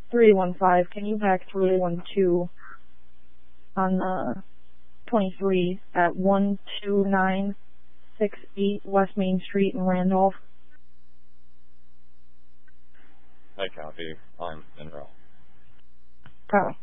3815, can you back 3812 on 23 at 12968 West Main Street in Randolph? I copy. I'm Monroe. Copy.